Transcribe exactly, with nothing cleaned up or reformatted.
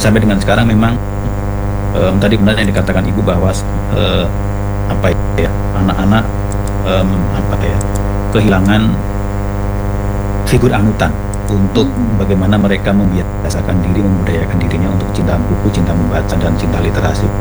sampai dengan sekarang memang um, tadi benar yang dikatakan ibu bahwa uh, apa ya anak-anak um, apa ya kehilangan figur anutan untuk bagaimana mereka membiasakan diri, membudayakan dirinya untuk cinta buku, cinta membaca, dan cinta literasi.